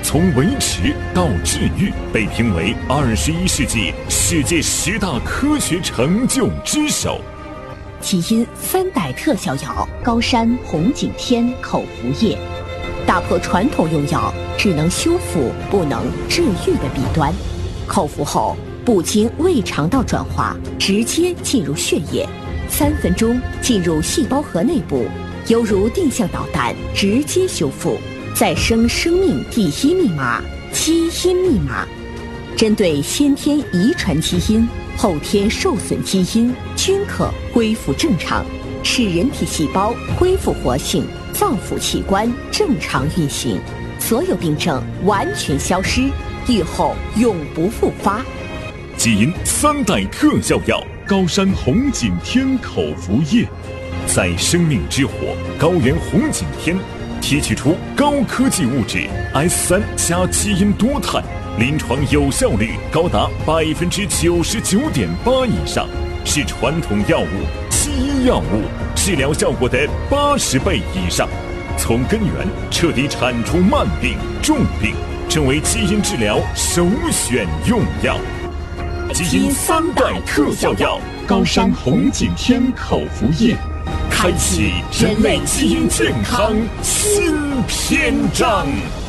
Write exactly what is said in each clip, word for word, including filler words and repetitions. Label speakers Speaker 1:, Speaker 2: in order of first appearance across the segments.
Speaker 1: 从维持到治愈，被评为二十一世纪世界十大科学成就之首。
Speaker 2: 基因三代特效药高山红景天口服液，打破传统用药只能修复不能治愈的弊端。口服后不经胃肠道转化，直接进入血液，三分钟进入细胞核内部，犹如定向导弹直接修复。再生生命第一密码基因密码，针对先天遗传基因、后天受损基因均可恢复正常，使人体细胞恢复活性，脏腑器官正常运行，所有病症完全消失，愈后永不复发。
Speaker 1: 基因三代特效药高山红景天口服液，在生命之火高原红景天提取出高科技物质 S 三 加基因多肽，临床有效率高达百分之九十九点八以上，是传统药物、西医药物治疗效果的八十倍以上，从根源彻底铲除慢病、重病，成为基因治疗首选用药。基因三代特效药高山红景天口服液，开启人类基因健康新篇章。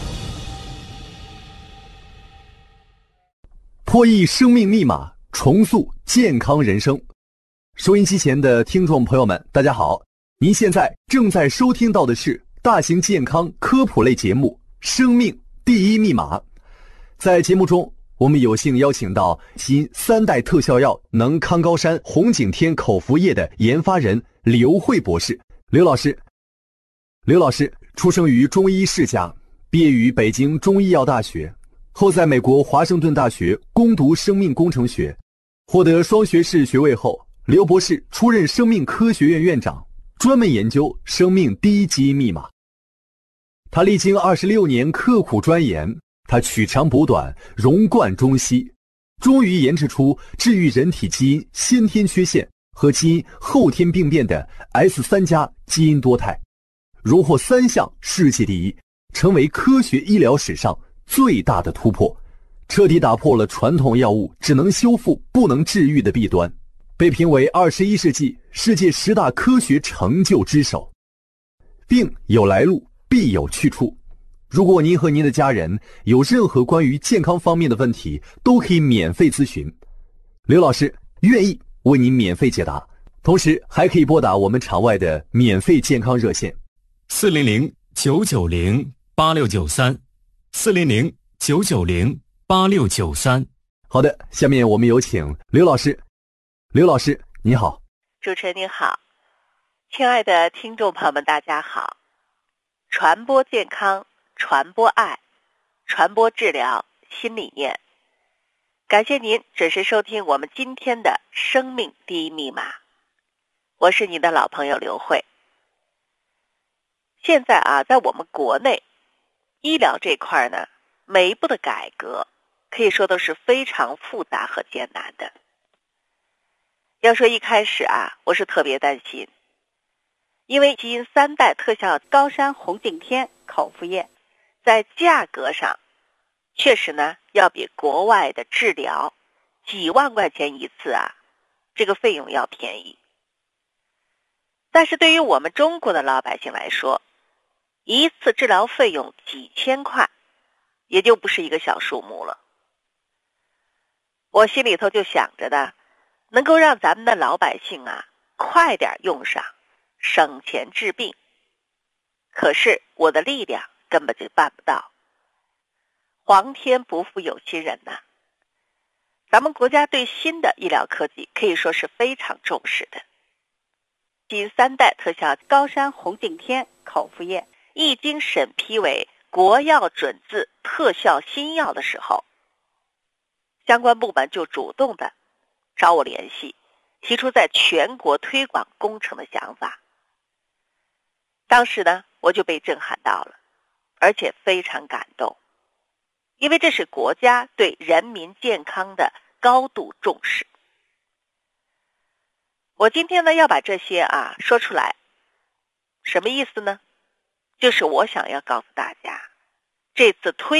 Speaker 3: 破译生命密码，重塑健康人生。收音机前的听众朋友们，大家好，您现在正在收听到的是大型健康科普类节目《生命第一密码》。在节目中，我们有幸邀请到基因三代特效药能康高山红景天口服液的研发人刘慧博士。刘老师，刘老师出生于中医世家，毕业于北京中医药大学，后在美国华盛顿大学攻读生命工程学，获得双学士学位后，刘博士出任生命科学院院长，专门研究生命第一基因密码。他历经二十六年刻苦钻研，他取长补短，融贯中西，终于研制出治愈人体基因先天缺陷和基因后天病变的 S 三 加基因多肽，荣获三项世界第一，成为科学医疗史上最大的突破，彻底打破了传统药物只能修复不能治愈的弊端，被评为二十一世纪世界十大科学成就之首。病有来路，必有去处。如果您和您的家人有任何关于健康方面的问题，都可以免费咨询，刘老师愿意为您免费解答，同时还可以拨打我们场外的免费健康热线
Speaker 4: 四零零九九零八六九三四零零九九零八六九三。
Speaker 3: 好的，下面我们有请刘老师。刘老师你好。
Speaker 5: 主持人您好，亲爱的听众朋友们大家好。传播健康，传播爱，传播治疗新理念。感谢您准时收听我们今天的生命第一密码，我是您的老朋友刘慧。现在啊，在我们国内医疗这块呢，每一步的改革可以说都是非常复杂和艰难的。要说一开始啊，我是特别担心，因为基因三代特效高山红景天口服液在价格上确实呢要比国外的治疗几万块钱一次啊，这个费用要便宜。但是对于我们中国的老百姓来说，一次治疗费用几千块也就不是一个小数目了。我心里头就想着呢，能够让咱们的老百姓啊快点用上，省钱治病。可是我的力量根本就办不到，皇天不负有心人呐、啊。咱们国家对新的医疗科技可以说是非常重视的。基因三代特效高山红景天口服液一经审批为国药准字特效新药的时候，相关部门就主动的找我联系，提出在全国推广工程的想法。当时呢，我就被震撼到了，而且非常感动，因为这是国家对人民健康的高度重视。我今天呢要把这些啊说出来，什么意思呢？就是我想要告诉大家，这次推